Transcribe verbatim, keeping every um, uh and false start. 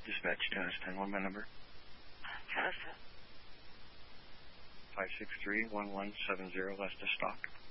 Dispatch Dennis ten one, my number. Genesis. five six three, one one seven zero, last to stock.